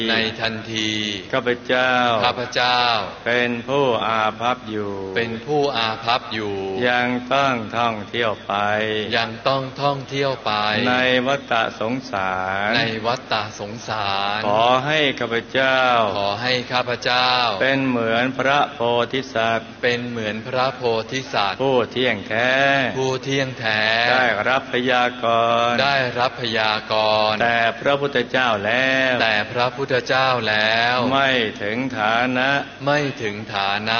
ในทันทีข้าพเจ้าเป็นผู้อาภัพอยู่ยังต้องท่องเที่ยวไปในวัฏสงสารขอให้ข้าพเจ้าเป็นเหมือนพระโพธิสัตว์ผู้เที่ยงแท้ได้รับพยากรณ์แต่พระพุทธเจ้าแล้วไม่ถึงฐานะ